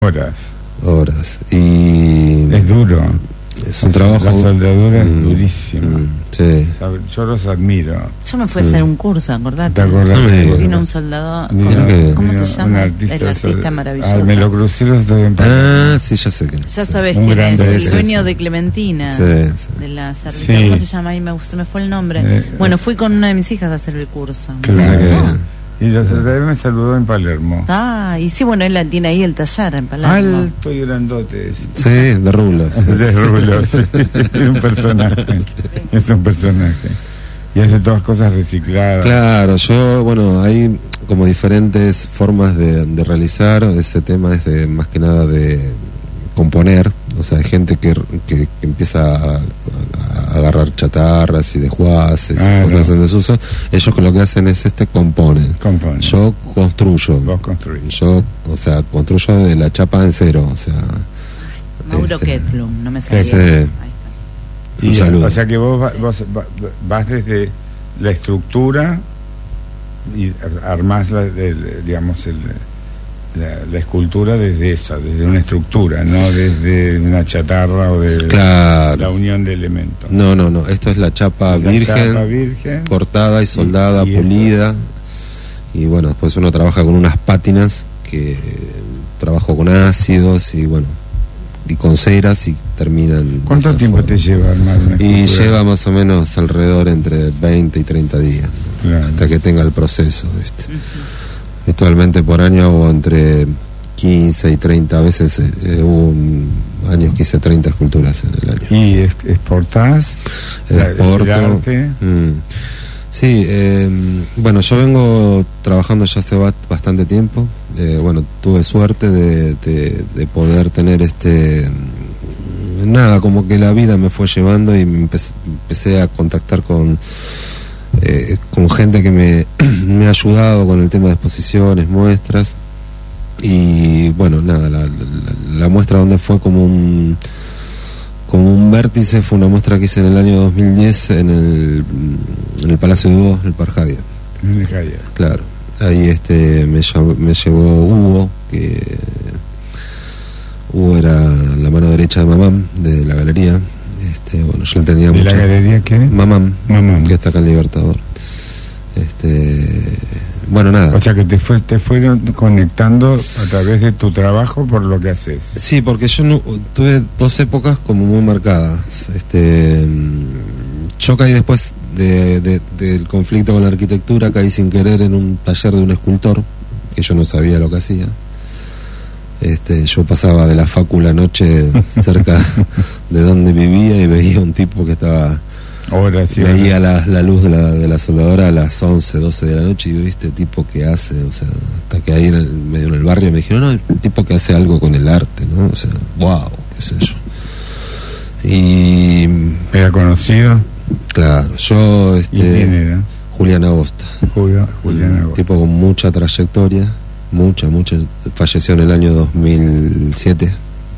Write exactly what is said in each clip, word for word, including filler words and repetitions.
Horas. Horas. Y es duro. Es un trabajo. La soldadura mm, es durísima. Mm, sí. Yo los admiro. Yo me fui a hacer un curso, acordate. ¿Te acordás? No me- Vino un soldado. Vino- ¿Cómo, que- cómo vino se un llama? artista El artista sol- maravilloso. Ah, me lo crucé los otros días en Palermo. Ah, sí, ya sé que. Ya sabes Un quién gran- es, sí, el sí, dueño sí. de Clementina. Sí, sí. De la cerdita. Sí. ¿Cómo se llama? Ahí me, se me fue el nombre. Eh, bueno, fui con una de mis hijas a hacer el curso. Claro. Mira que- Y los otros días me saludó en Palermo. Ah, y sí, bueno, él la tiene ahí el taller en Palermo. Alto y grandote. es. Sí, de rulos. Es de rulo, sí. Es un personaje. Es un personaje. Y hace todas cosas recicladas. Claro, yo, bueno, hay como diferentes formas de, de realizar. Ese tema es de más que nada de componer. O sea, hay gente que, que, que empieza a, a agarrar chatarras y desguaces Ah, y cosas no. en desuso. Ellos lo que hacen es este componen. Compone. Yo construyo. Vos construís. Yo, o sea, construyo de la chapa en cero. O sea, Mauro este, Ketlum, no me salía. Sí. Ahí está. Y, un saludo. O sea que vos, va- vos va- vas desde la estructura y armás, la, el, digamos, el, la, la escultura desde esa, desde una estructura, no desde una chatarra o de Claro. la unión de elementos. No, no, no. Esto es la chapa La virgen, chapa virgen. cortada y soldada, y pulida. Y bueno, después uno trabaja con unas pátinas que trabajo con ácidos y bueno, y con ceras y terminan. de ¿Cuánto esta tiempo forma. te lleva armar una Y escultura? lleva más o menos alrededor entre veinte y treinta días, ¿no? Claro. Hasta que tenga el proceso, ¿viste? Actualmente por año hago entre quince y treinta, a veces eh, hubo un- años que hice treinta esculturas en el año. ¿Y es- exportás? La- el Exporto. arte. Mm. Sí, eh, bueno, yo vengo trabajando ya hace ba- bastante tiempo. Eh, bueno, tuve suerte de, de, de poder tener este. Nada, como que la vida me fue llevando y me empe- empecé a contactar con. Eh, con gente que me, me ha ayudado con el tema de exposiciones, muestras. Y bueno, nada, la, la, la muestra donde fue como un como un vértice fue una muestra que hice en el año dos mil diez en el, en el Palacio de Hugo, en el Park Hyatt. En el Jaya. Claro, ahí este me, llav- me llevó Hugo, que Hugo era la mano derecha de Mamam, de la galería. Este, bueno, yo le tenía ¿De la mucha... galería qué? Mamam, Mamam. que está acá en Libertador. Este, bueno, nada. O sea que te fue te fueron conectando a través de tu trabajo por lo que haces. Sí, porque yo no, tuve dos épocas como muy marcadas. Este, mm, yo caí después de, de- del conflicto con la arquitectura, caí sin querer en un taller de un escultor, que yo no sabía lo que hacía. Este, yo pasaba de la facu la noche cerca de donde vivía y veía un tipo que estaba... Ahora sí. Veía la, la luz de la, de la soldadora a las once, doce de la noche y yo, ¿viste? Tipo que hace, o sea, hasta que ahí en el, medio en el barrio me dijeron, no, el tipo que hace algo con el arte, ¿no? O sea, wow, qué sé yo. Y, ¿Era conocido? claro, yo, ¿Y quién este, era? Julián Agosta, Julio, Julián un Agosto. tipo con mucha trayectoria, mucha, mucha, falleció en el año dos mil siete,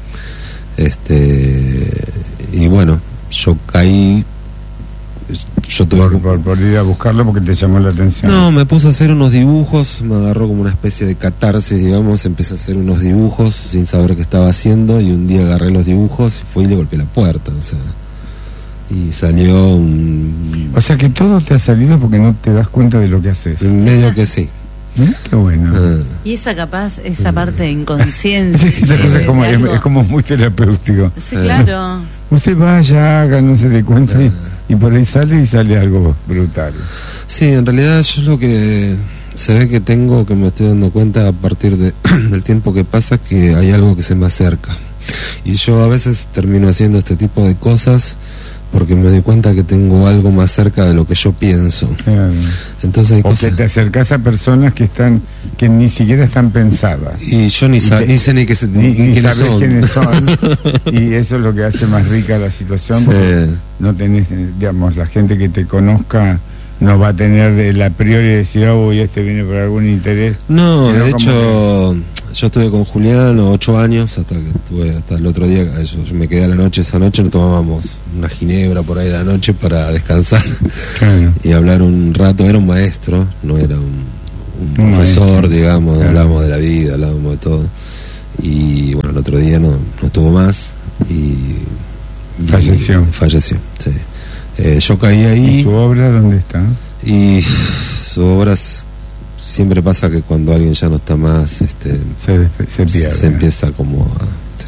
este, y bueno, yo caí, yo tuve... Por, por, por ir a buscarlo porque te llamó la atención. No, me puse a hacer unos dibujos, me agarró como una especie de catarsis, digamos, empecé a hacer unos dibujos sin saber qué estaba haciendo y un día agarré los dibujos, fui y le golpeé la puerta, o sea, y salió un... O sea que todo te ha salido porque no te das cuenta de lo que haces. medio que sí. Mirá qué bueno. Ah, Y esa capaz, esa parte de inconsciencia. Sí, esa sí, cosa de- es como, de es, algo. es como muy terapéutico. Sí, claro. Usted vaya, haga, no se dé cuenta y, y por ahí sale y sale algo brutal. sí, en realidad yo lo que se ve que tengo, que me estoy dando cuenta a partir de, del tiempo que pasa, que hay algo que se me acerca. Y yo a veces termino haciendo este tipo de cosas porque me doy cuenta que tengo algo más cerca de lo que yo pienso. Claro. Entonces hay O que cosas... te acercas a personas que están que ni siquiera están pensadas. Y yo ni, sa- te- ni sé ni, qué se- ni, Ni, ni quiénes sabes son. quiénes son. Y eso es lo que hace más rica la situación. Sí. Porque no tenés, eh, digamos, la gente que te conozca no va a tener el a priori de decir, oh, uy, este viene por algún interés. No, Sino de como hecho, yo estuve con Julián ocho años, hasta que estuve hasta el otro día, yo, yo me quedé a la noche, esa noche nos tomábamos una ginebra por ahí de la noche para descansar Claro. y hablar un rato. Era un maestro, no era un, un Un profesor, maestro, digamos, claro. hablábamos de la vida, hablábamos de todo. y bueno, el otro día no, no estuvo más y, y Falleció. falleció, sí. Eh, yo caí ahí. ¿Y su obra dónde está? Y su obra s- siempre pasa que cuando alguien ya no está más, este, Se, despe- se pierde. se empieza como a, sí.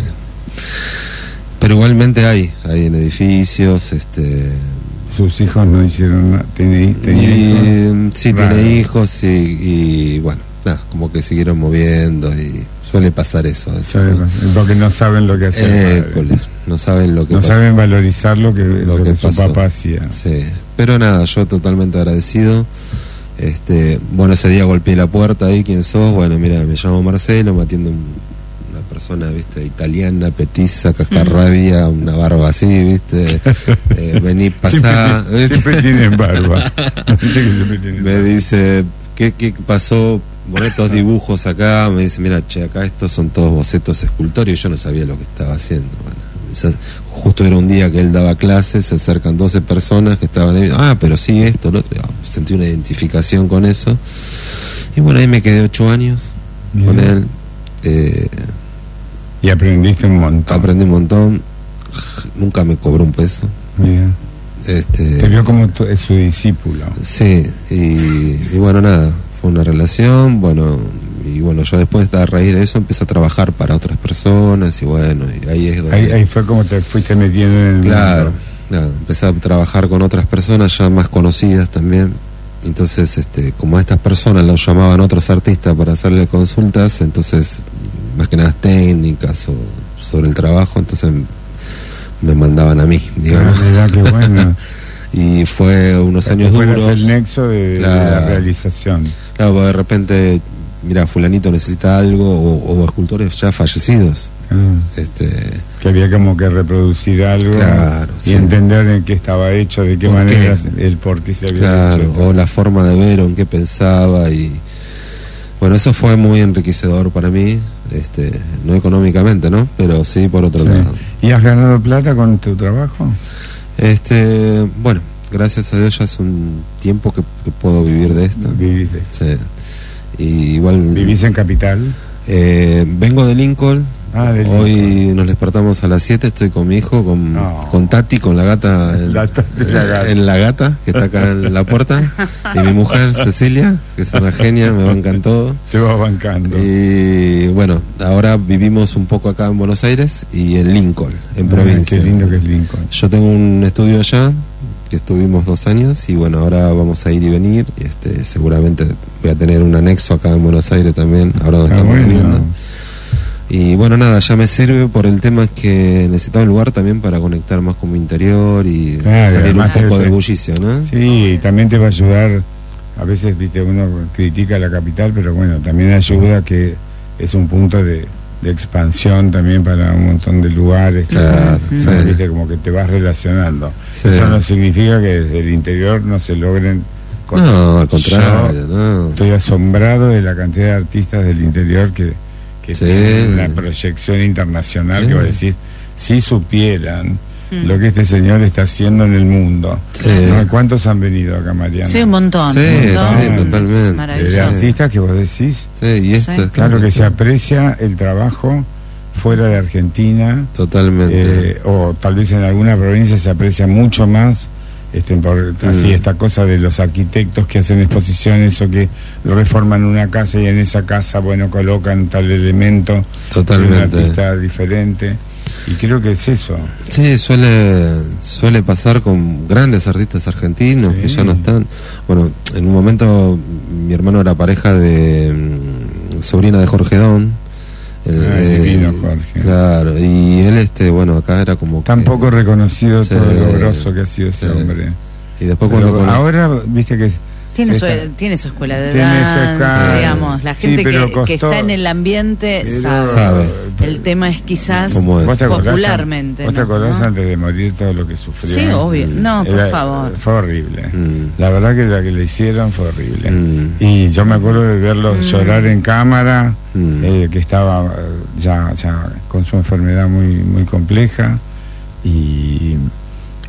Pero igualmente hay, hay en edificios, este, Sus hijos no hicieron nada. ¿Tiene, tenía hijos? y, sí, Raro. tiene hijos y, y bueno, nada, como que siguieron moviendo y suele pasar eso. a veces, ¿Sabe? ¿no? Porque no saben lo que hacer. Eh, padre. cole, no saben lo que No pasa. saben valorizar lo que, lo Lo que, que su pasó. papá hacía. Sí, pero nada, yo totalmente agradecido. Este, bueno, ese día golpeé la puerta ahí, ¿quién sos? Bueno, mira, me llamo Marcelo, me atiende un- una persona, viste, italiana, petiza, cascarrabia, una barba así, viste, eh, vení, pasá. Siempre, siempre tienen barba. Viste que siempre tienen Me barba. dice, ¿qué, qué pasó? Bueno, estos dibujos acá, me dice, mira, che, acá estos son todos bocetos escultóricos, yo no sabía lo que estaba haciendo. Bueno, esa- justo era un día que él daba clases, se acercan doce personas que estaban ahí, ah, pero sí, esto, lo otro. Sentí una identificación con eso. Y bueno, ahí me quedé ocho años con Bien. él. Eh, Y aprendiste un montón. aprendí un montón. Nunca me cobró un peso. Bien. Este, Te vio como tu- es su discípulo. Sí, y, y bueno, nada, fue una relación, bueno, y bueno, yo después, a raíz de eso, empecé a trabajar para otras personas, y bueno, y ahí es donde... Ahí, ahí fue como te fuiste metiendo en el claro, mundo. claro, empecé a trabajar con otras personas ya más conocidas también. Entonces, este, como a estas personas los llamaban otros artistas para hacerle consultas, entonces, más que nada técnicas o sobre el trabajo, entonces me mandaban a mí, digamos. Ah, mirá, qué bueno. Y fue unos años Fueras duros. el nexo de, de la Claro. realización. Claro, porque de repente, mira, fulanito necesita algo, o, o escultores ya fallecidos. Ah, Este, que había como que reproducir algo Claro, y sí. entender en qué estaba hecho, de qué ¿Por manera, qué? el por qué se había claro, hecho. o la forma de ver, o en qué pensaba. Y bueno, eso fue muy enriquecedor para mí, este, no económicamente, ¿no? Pero sí por otro Sí. lado. ¿Y has ganado plata con tu trabajo? Este, bueno, gracias a Dios ya hace un tiempo que, que puedo vivir de esto. ¿Vivís, de- Sí. Y igual. ¿Vivís en Capital? Eh, vengo de Lincoln. Ah, de Hoy Lincoln. nos despertamos a las siete, estoy con mi hijo, con, No. con Tati, con la gata, en La Tati, la gata. en la gata, que está acá en la puerta, y mi mujer Cecilia, que es una genia, me bancan todo. Te vas bancando. Y bueno, ahora vivimos un poco acá en Buenos Aires y en Lincoln, en Ah, provincia. Qué lindo que es Lincoln. Yo tengo un estudio allá, que estuvimos dos años, y bueno, ahora vamos a ir y venir, y este, seguramente voy a tener un anexo acá en Buenos Aires también, ahora donde Ah, estamos bueno. viviendo. Y bueno, nada, ya me sirve por el tema que necesitaba un lugar también para conectar más con mi interior y Claro, salir un además te- poco te- de bullicio, ¿no? Sí, y también te va a ayudar. A veces, viste, uno critica la capital, pero bueno, también ayuda que es un punto de, de expansión también para un montón de lugares. Claro, ¿no? sí. Viste, como que te vas relacionando. Sí. Eso no significa que desde el interior no se logren cosas. No, al contrario, Yo no. estoy asombrado de la cantidad de artistas del interior que, que Sí. tienen una proyección internacional, Sí. que vos decís, si supieran Mm. lo que este señor está haciendo en el mundo. Sí. ¿No? ¿Cuántos han venido acá, Mariana? Sí, un montón. Sí, un montón. sí, totalmente. De Maravilloso. artistas que vos decís, Sí, y esto, Sí. claro que se aprecia el trabajo fuera de Argentina, totalmente. eh, o tal vez en alguna provincia se aprecia mucho más, este, por, así Mm. esta cosa de los arquitectos que hacen exposiciones o que reforman una casa y en esa casa, bueno, colocan tal elemento de un Totalmente. artista diferente, y creo que es eso. Sí, suele suele pasar con grandes artistas argentinos Sí. que ya no están. Bueno, en un momento mi hermano era pareja de mm, sobrina de Jorge Don. El- Ah, eh, divino Jorge. Claro, y él, este, bueno, acá era como que- Tan poco reconocido Sí. todo lo grosso que ha sido ese Sí. hombre. Y después Pero cuando conocí- ahora, viste que Tiene se su, está- tiene su escuela de Tiene su danza, escala. digamos. La Sí, gente pero que, costó- que está en el ambiente pero- sabe. Sabe. El tema es quizás ¿Cómo es? ¿Vos te acordás, popularmente. ¿Vos te ¿no? acordás ¿no? antes de morir todo lo que sufrió? Sí, obvio. No, por Era- favor. Fue horrible. Mm. La verdad que la que le hicieron fue horrible. Mm. Y yo me acuerdo de verlo Mm. llorar en cámara, Mm. eh, que estaba eh, ya, ya con su enfermedad muy, muy compleja. Y,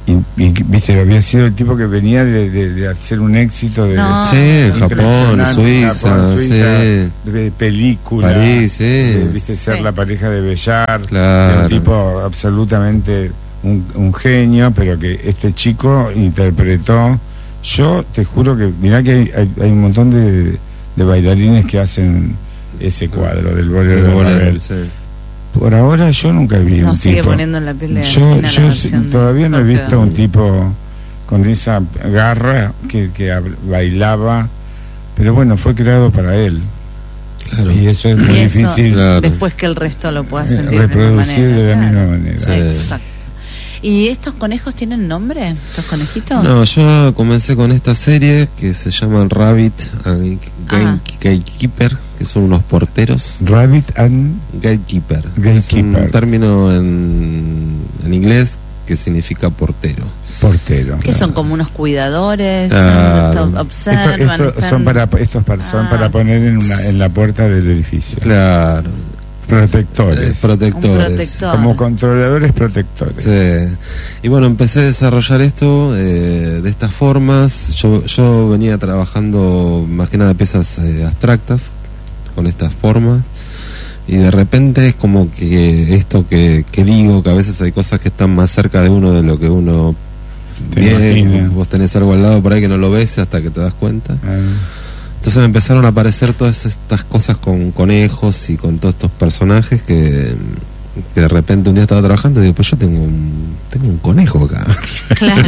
y, y viste, había sido el tipo que venía de, de, de hacer un éxito de, No. Sí, en Japón, impresionante, Suiza, Japón, Suiza, sí. de película, París, sí. de, viste, ser Sí. la pareja de Bellar, Claro. un tipo absolutamente un, un genio, pero que este chico interpretó. Yo te juro que, mirá que hay, hay, hay un montón de, de bailarines que hacen ese cuadro del bolero de Ravel. Sí. Por ahora yo nunca vi No un sigue tipo. poniendo en la piel de Yo, gallina la yo versión de todavía no he Jorge visto un Drexler. tipo con esa garra que, que hab- bailaba, pero bueno, fue creado para él. Claro. Y eso es Y muy eso, difícil Claro. después que el resto lo pueda eh, sentir de la misma reproducir manera. de la claro. misma manera. Sí. Exacto. ¿Y estos conejos tienen nombre? ¿Estos conejitos? No, yo comencé con esta serie que se llama Rabbit and Ah. Gatekeeper, que son unos porteros. Rabbit and Gatekeeper. Es Gatekeeper. un término en, en inglés que significa portero. portero. Que son como unos cuidadores, Claro. son- Esto- observan, esto están- son para estos par- son Ah. para poner en, una, en la puerta del edificio. Claro. Protectores. Eh, un protectores. protector. Como controladores protectores. Sí. Y bueno, empecé a desarrollar esto eh, de estas formas. Yo, yo venía trabajando más que nada piezas eh, abstractas con estas formas. Y de repente es como que esto que, que digo, que a veces hay cosas que están más cerca de uno de lo que uno Te ve. imagino. Vos tenés algo al lado por ahí que no lo ves hasta que te das cuenta. Ah. Entonces me empezaron a aparecer todas estas cosas con conejos y con todos estos personajes que, que de repente un día estaba trabajando y digo, pues yo tengo un, tengo un conejo acá. Claro.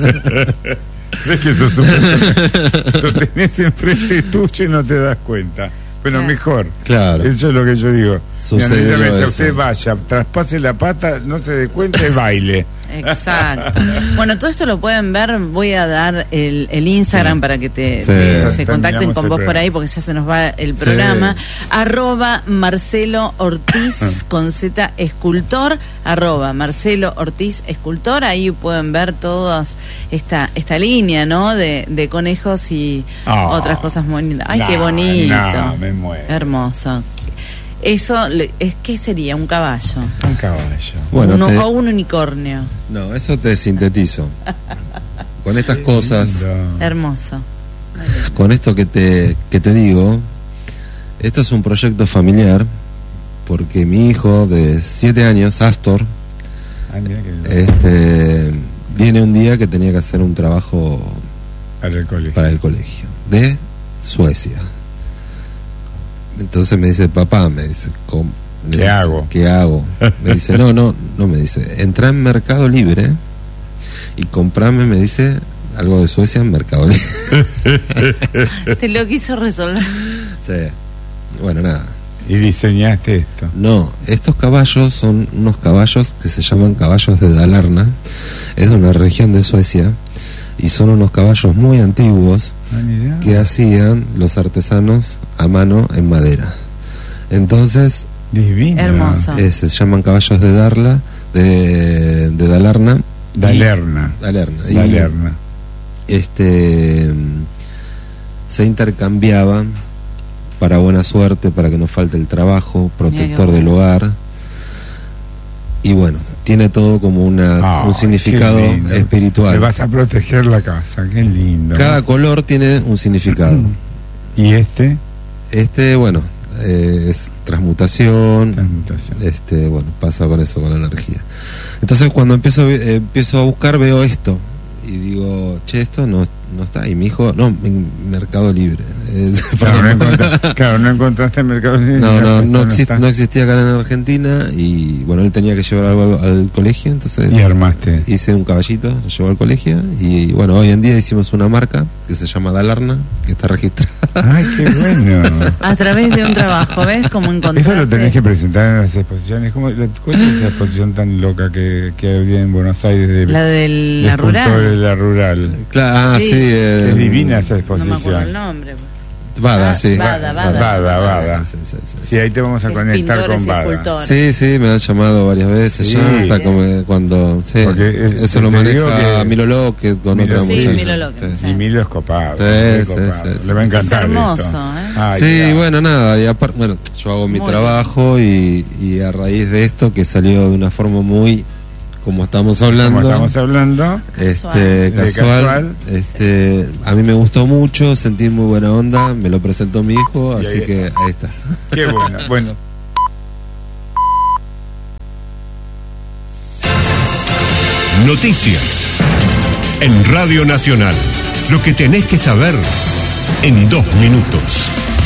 ¿Ves que sos un personaje? Lo tenés enfrente tuyo y no te das cuenta. Bueno, Claro. mejor. Claro. Eso es lo que yo digo. Sucedió Mi amiga me dice, eso. usted vaya, traspase la pata, no se dé cuenta y baile. Exacto. Bueno, todo esto lo pueden ver. Voy a dar el, el Instagram Sí. para que te, Sí. te- Ya se contacten terminamos con el vos por programa. ahí, porque ya se nos va el programa. Arroba Marcelo Ortiz con Z Escultor. Arroba Marcelo Ortiz Escultor. Ahí pueden ver todas esta esta línea, ¿no? De, de conejos y Oh. otras cosas muy lindas. Ay, No, qué bonito. no, me muero. Hermoso. Eso le- es ¿qué sería? Un caballo. Un caballo. Bueno, Uno- te- o un unicornio. no, eso te sintetizo. Con estas cosas, Lindo. Hermoso. con esto que te, que te digo, esto es un proyecto familiar porque mi hijo de siete años, Astor, Ah, mira que lindo. este, viene un día que tenía que hacer un trabajo Para el colegio. para el colegio de Suecia. Entonces me dice, papá, me dice, ¿cómo? ¿Qué Neces- hago? ¿Qué hago? Me dice, no, no, no, me dice, entra en Mercado Libre y comprame, me dice, algo de Suecia en Mercado Libre. Te lo quiso resolver. Sí. Bueno, nada. Y diseñaste esto. No, estos caballos son unos caballos que se llaman caballos de Dalarna. Es de una región de Suecia y son unos caballos muy antiguos Ah, mirá. que hacían los artesanos a mano en madera. Entonces, Divino. Hermoso. eh, se llaman caballos de Darla, de, de Dalarna. y- Dalerna. Dalerna. Y, Dalerna. este, mm, se intercambiaban para buena suerte, para que no falte el trabajo, protector Mira qué del bueno. hogar. Y bueno, tiene todo como una, Ah, un significado qué lindo. espiritual. Te vas a proteger la casa, qué lindo. Cada color tiene un significado. Y este, Este, bueno, eh, es transmutación, transmutación. este, bueno, pasa con eso, con la energía. Entonces cuando empiezo, eh, empiezo a buscar veo esto y digo, che, esto no, no está. Y mi hijo, no, en Mercado Libre. Eh, Claro, no perdón. encontraste, claro, no encontraste en Mercado Libre. No, no, esto no, exist- está. no existía acá en Argentina y bueno, él tenía que llevar algo al, al colegio, entonces Y armaste. hice un caballito, lo llevó al colegio y bueno, hoy en día hicimos una marca que se llama Dalarna, que está registrada. Ay, qué bueno. A través de un trabajo, ¿ves? Como encontraste. Eso lo tenés que presentar en las exposiciones. ¿Cómo, ¿Cuál es esa exposición tan loca que, que había en Buenos Aires? De, La de de la escultores de rural. la rural. Claro, ah, Sí. sí, eh, Es divina esa No me acuerdo el exposición. nombre. Bada, Ah, sí. Bada, Bada. Bada, Bada. Sí, sí, sí, sí. Sí, ahí te vamos a Es conectar pintores con y Bada. escultores. Sí, sí, me han llamado varias veces Sí. ya, hasta como cuando, sí, Porque, eh, eso lo te digo maneja que- Milo López con Milo- otra Sí, muchacha. Milo López, sí. Y Milo es copado. Sí, muy sí, copado. sí, sí. Le va a encantar Es hermoso, esto. ¿eh? Ay, Sí, claro. bueno, nada, y aparte, bueno, yo hago mi Muy trabajo y, y a raíz de esto que salió de una forma muy como estamos hablando, como estamos hablando, este, casual. casual, este, a mí me gustó mucho, sentí muy buena onda, me lo presentó mi hijo, Y así ahí que está. ahí está. Qué bueno, bueno. Noticias en Radio Nacional. Lo que tenés que saber en dos minutos.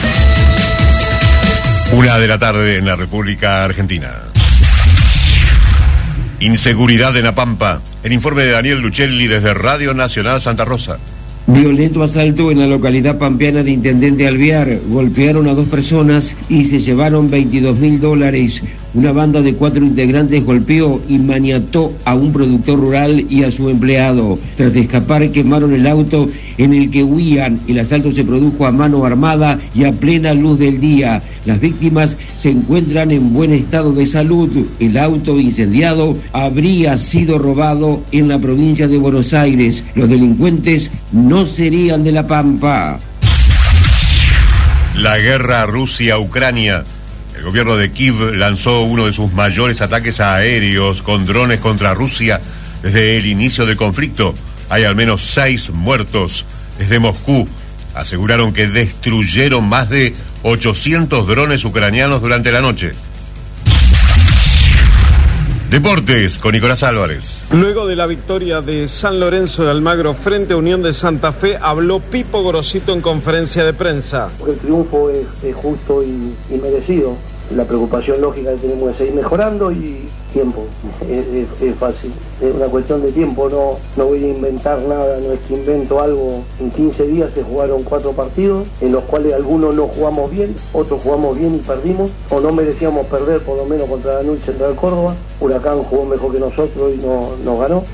Una de la tarde en la República Argentina. Inseguridad en La Pampa. El informe de Daniel Luchelli desde Radio Nacional Santa Rosa. Violento asalto en la localidad pampeana de Intendente Alvear. Golpearon a dos personas y se llevaron veintidós mil dólares. Una banda de cuatro integrantes golpeó y maniató a un productor rural y a su empleado. Tras escapar, quemaron el auto en el que huían. El asalto se produjo a mano armada y a plena luz del día. Las víctimas se encuentran en buen estado de salud. El auto incendiado habría sido robado en la provincia de Buenos Aires. Los delincuentes no serían de La Pampa. La guerra Rusia-Ucrania. El gobierno de Kiev lanzó uno de sus mayores ataques aéreos con drones contra Rusia desde el inicio del conflicto. Hay al menos seis muertos. Desde Moscú aseguraron que destruyeron más de ochocientos drones ucranianos durante la noche. Deportes con Nicolás Álvarez. Luego de la victoria de San Lorenzo de Almagro frente a Unión de Santa Fe, habló Pipo Gorosito en conferencia de prensa. El triunfo es, es justo y, y merecido. La preocupación lógica que tenemos es seguir mejorando y tiempo. Es, es, es fácil, es una cuestión de tiempo. No, no voy a inventar nada, no es que invento algo. En quince días se jugaron cuatro partidos, en los cuales algunos no jugamos bien, otros jugamos bien y perdimos, o no merecíamos perder, por lo menos contra Lanús y Central Córdoba. Huracán jugó mejor que nosotros y no, nos ganó.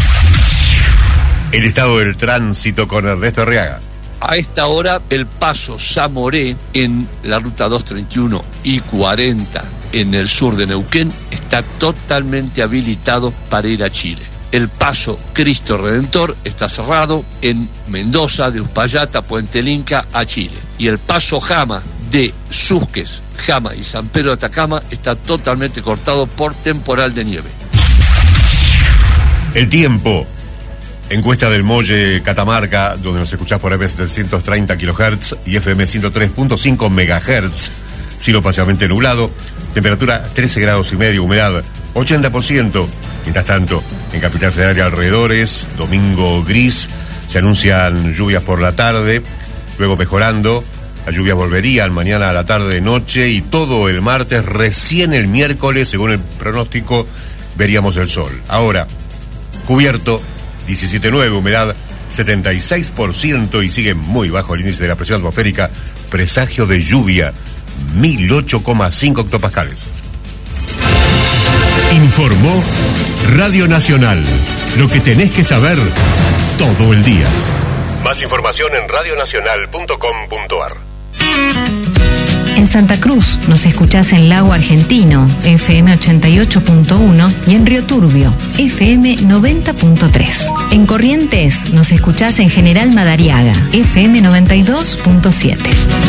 El estado del tránsito con Ernesto Arriaga. A esta hora, el paso Zamoré en la ruta doscientos treinta y uno y cuarenta en el sur de Neuquén está totalmente habilitado para ir a Chile. El paso Cristo Redentor está cerrado en Mendoza, de Uspallata, Puente el Inca a Chile. Y el paso Jama de Susques, Jama y San Pedro de Atacama está totalmente cortado por temporal de nieve. El tiempo. Encuesta del Molle Catamarca, donde nos escuchás por F M setecientos treinta kilohertz y F M ciento tres punto cinco megahertz. Cielo parcialmente nublado. Temperatura trece grados y medio, humedad ochenta por ciento. Mientras tanto, en Capital Federal y alrededores, domingo gris, se anuncian lluvias por la tarde, luego mejorando. Las lluvias volverían mañana a la tarde, noche y todo el martes. Recién el miércoles, según el pronóstico, veríamos el sol. Ahora, cubierto, diecisiete punto nueve, humedad setenta y seis por ciento y sigue muy bajo el índice de la presión atmosférica. Presagio de lluvia, mil ocho coma cinco hectopascales. Informó Radio Nacional. Lo que tenés que saber todo el día. Más información en radio nacional punto com punto a r. En Santa Cruz nos escuchás en Lago Argentino, F M ochenta y ocho punto uno, y en Río Turbio, F M noventa punto tres. En Corrientes nos escuchás en General Madariaga, F M noventa y dos punto siete.